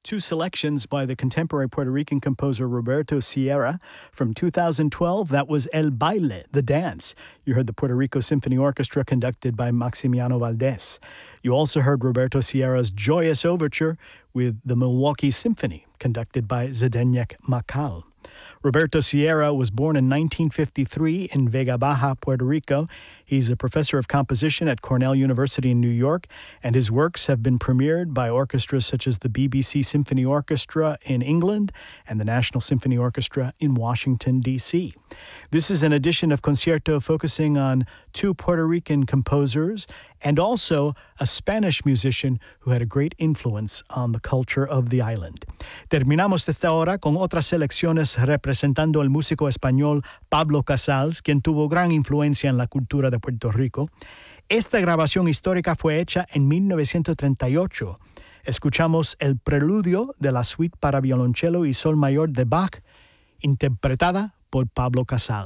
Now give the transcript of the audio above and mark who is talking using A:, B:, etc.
A: Two selections by the contemporary Puerto Rican composer Roberto Sierra. From 2012, that was El Baile, The Dance. You heard the Puerto Rico Symphony Orchestra conducted by Maximiano Valdés. You also heard Roberto Sierra's Joyous Overture with the Milwaukee Symphony, conducted by Zdeněk Makal. Roberto Sierra was born in 1953 in Vega Baja, Puerto Rico. He's a professor of composition at Cornell University in New York, and his works have been premiered by orchestras such as the BBC Symphony Orchestra in England and the National Symphony Orchestra in Washington, D.C. This is an edition of Concierto focusing on two Puerto Rican composers and also a Spanish musician who had a great influence on the culture of the island. Terminamos esta hora con otras selecciones representando el músico español Pablo Casals, quien tuvo gran influencia en la cultura de Puerto Rico. Esta grabación histórica fue hecha en 1938. Escuchamos el preludio de la suite para violonchelo y sol mayor de Bach, interpretada por Pablo Casals.